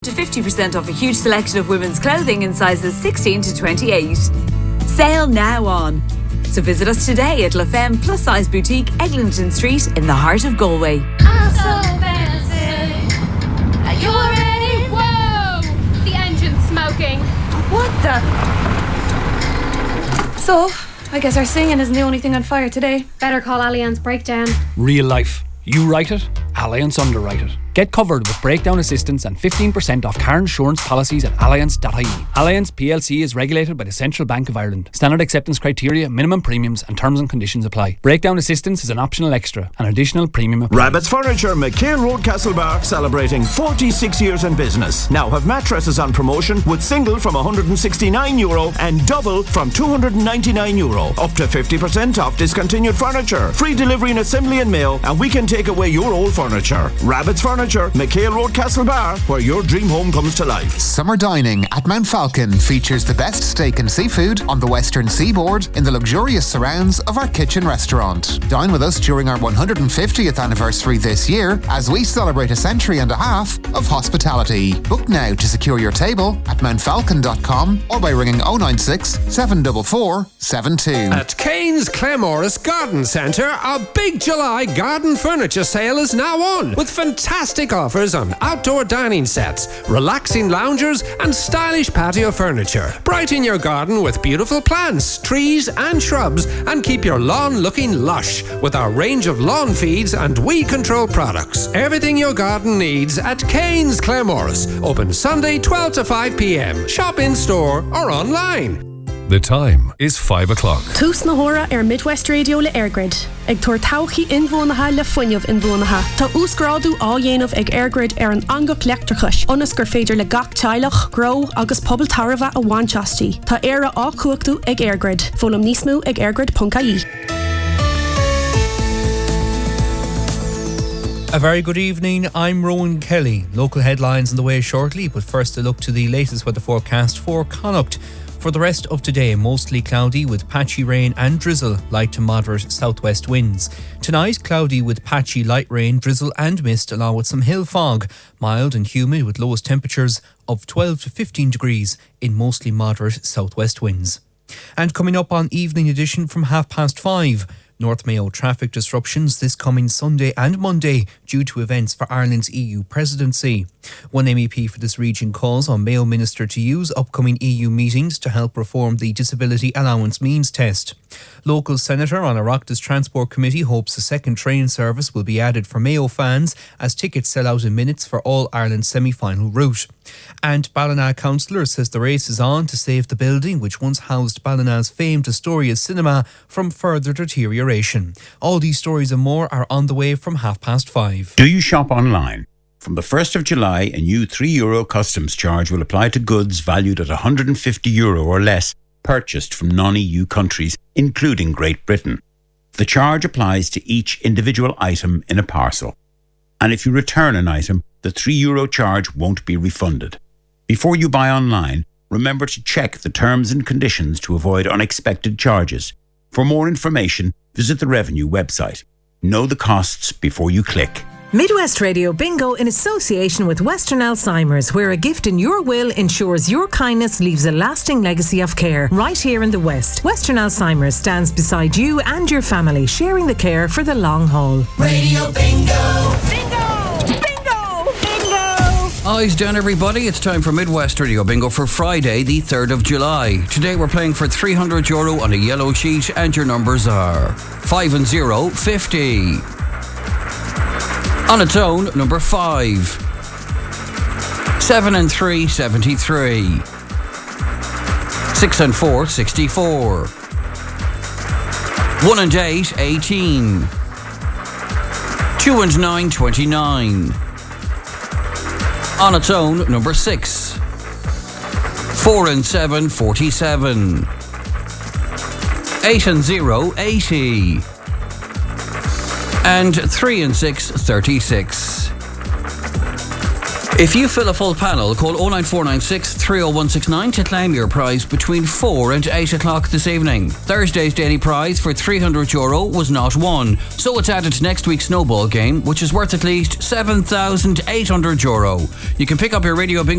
to 50% off a huge selection of women's clothing in sizes 16 to 28. Sale now on. So visit us today at La Femme Plus Size Boutique, Eglinton Street in the heart of Galway. I'm so fancy. Are you ready? Whoa! The engine's smoking. What the? So, I guess our singing isn't the only thing on fire today. Better call Allianz Breakdown. Real life. You write it, Allianz underwrite it. Get covered with breakdown assistance and 15% off car insurance policies at allianz.ie. Allianz PLC is regulated by the Central Bank of Ireland. Standard acceptance criteria, minimum premiums and terms and conditions apply. Breakdown assistance is an optional extra. An additional premium applies. Rabbit's Furniture, McHale Road, Castlebar, celebrating 46 years in business. Now have mattresses on promotion with single from €169 and double from €299. Up to 50% off discontinued furniture. Free delivery and assembly and mail, and we can take away your old furniture. Rabbit's Furniture, McHale Road, Castlebar, where your dream home comes to life. Summer dining at Mount Falcon features the best steak and seafood on the western seaboard in the luxurious surrounds of our kitchen restaurant. Dine with us during our 150th anniversary this year as we celebrate a century and a half of hospitality. Book now to secure your table at mountfalcon.com or by ringing 096 744 72. At Kane's Claremorris Garden Centre, a big July garden furniture sale is now on, with fantastic offers on outdoor dining sets, relaxing loungers and stylish patio furniture. Brighten your garden with beautiful plants, trees and shrubs, and keep your lawn looking lush with our range of lawn feeds and weed control products. Everything your garden needs at Kane's Claremorris. Open Sunday 12 to 5 p.m. Shop in store or online. The time is 5 o'clock. Tús na hora Midwest Radio le Airgrid. Ag tuair tauchaí inmhónatha le fuinneamh inmhónatha. Tá úsgrádu á dhéanamh ag Airgrid an angach leachtarchais. Ionas gur féidir le gach teilech, grow agus pobl tarva a bhainteastí. Tá éire á cuachtú ag Airgrid. Fólam níos mó ag airgrid.ie. A very good evening, I'm Rowan Kelly. Local headlines on the way shortly, but first a look to the latest weather forecast for Connacht. For the rest of today, mostly cloudy with patchy rain and drizzle, light to moderate southwest winds. Tonight, cloudy with patchy light rain, drizzle and mist, along with some hill fog. Mild and humid with lowest temperatures of 12 to 15 degrees in mostly moderate southwest winds. And coming up on Evening Edition from 5:30, North Mayo traffic disruptions this coming Sunday and Monday due to events for Ireland's EU presidency. One MEP for this region calls on Mayo Minister to use upcoming EU meetings to help reform the Disability Allowance Means Test. Local Senator on Oireachtas Transport Committee hopes a second train service will be added for Mayo fans as tickets sell out in minutes for All Ireland semi-final route. And Ballina Councillor says the race is on to save the building which once housed Ballina's famed Astoria cinema from further deterioration. All these stories and more are on the way from 5:30. Do you shop online? From the 1st of July, a new €3 customs charge will apply to goods valued at €150 or less purchased from non-EU countries, including Great Britain. The charge applies to each individual item in a parcel. And if you return an item, the €3 charge won't be refunded. Before you buy online, remember to check the terms and conditions to avoid unexpected charges. For more information, visit the Revenue website. Know the costs before you click. Midwest Radio Bingo in association with Western Alzheimer's, where a gift in your will ensures your kindness leaves a lasting legacy of care. Right here in the West, Western Alzheimer's stands beside you and your family, sharing the care for the long haul. Radio Bingo! Eyes down, everybody. It's time for Midwest Radio Bingo for Friday, the 3rd of July. Today we're playing for €300 on a yellow sheet, and your numbers are 5 and 0, 50. On its own, number 5. 7 and 3, 73. 6 and 4, 64. 1 and 8, 18. 2 and 9, 29. On its own, number 6. 4 and 7, 47. 8 and 0, 80. And 3 and 6, 36. If you fill a full panel, call 09496 30169 to claim your prize between 4 and 8 o'clock this evening. Thursday's daily prize for €300 was not won, so it's added to next week's snowball game, which is worth at least €7,800. You can pick up your Radio Bingo